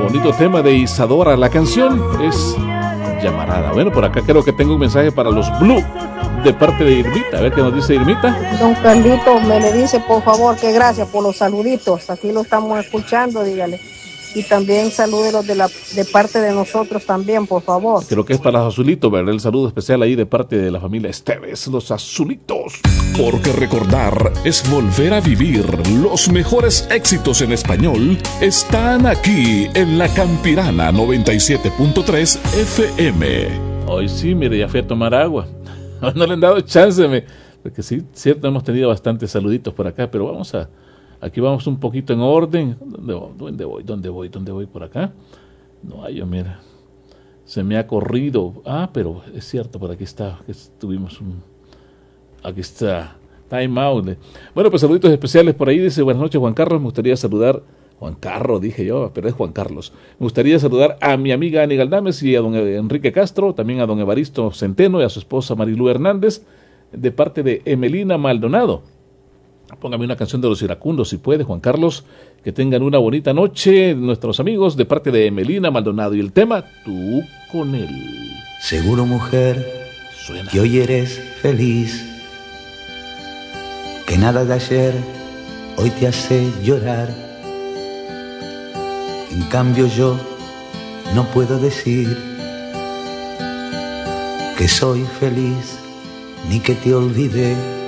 bonito tema de Isadora. La canción es Llamarada. Bueno, por acá creo que tengo un mensaje para los Blue de parte de Irmita. A ver qué nos dice Irmita. Don Carlito me le dice, por favor, que gracias por los saluditos. Aquí lo estamos escuchando, dígale. Y también salúdelos de parte de nosotros también, por favor. Creo que es para los azulitos, ¿verdad? El saludo especial ahí de parte de la familia Esteves, los azulitos. Porque recordar es volver a vivir. Los mejores éxitos en español están aquí en La Campirana 97.3 FM. Hoy sí, mire, ya fui a tomar agua. No le han dado chance, porque sí, cierto, hemos tenido bastantes saluditos por acá, pero aquí vamos un poquito en orden. ¿Dónde voy por acá? No hay, mira. Se me ha corrido. Pero es cierto, por aquí está. Aquí está. Time out. Bueno, pues saluditos especiales por ahí. Dice, buenas noches, Juan Carlos. Me gustaría saludar. Juan Carlos, dije yo, pero es Juan Carlos. Me gustaría saludar a mi amiga Ani Galdames y a don Enrique Castro, también a don Evaristo Centeno y a su esposa Marilú Hernández, de parte de Emelina Maldonado. Póngame una canción de los iracundos, si puede, Juan Carlos. Que tengan una bonita noche, nuestros amigos, de parte de Emelina Maldonado. Y el tema, Tú con él. Seguro, mujer, suena que hoy eres feliz, que nada de ayer hoy te hace llorar. En cambio yo no puedo decir que soy feliz ni que te olvidé.